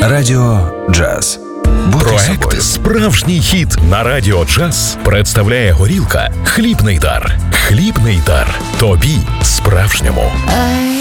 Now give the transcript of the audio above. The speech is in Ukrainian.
Радіо Джаз. Будь Проект собою. «Справжній хіт» на Радіо Джаз представляє горілка «Хлібний дар». Хлібний дар. Тобі справжньому.